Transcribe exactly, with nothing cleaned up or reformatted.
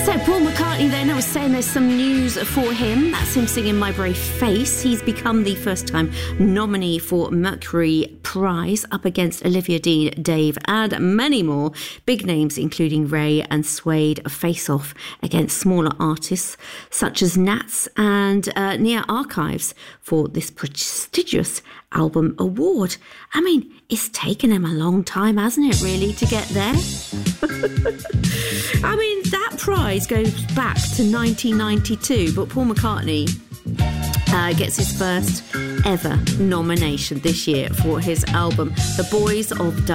So Paul McCartney then, I was saying there's some news for him. That's him singing My Brave Face. He's become the first time nominee for Mercury Prize up against Olivia Dean, Dave and many more. Big names including Ray and Suede face off against smaller artists such as Nats and uh, Nia Archives for this prestigious album award. I mean, it's taken him a long time, hasn't it, really, to get there? I mean, that prize goes back to nineteen ninety-two, but Paul McCartney uh, gets his first ever nomination this year for his album, The Boys of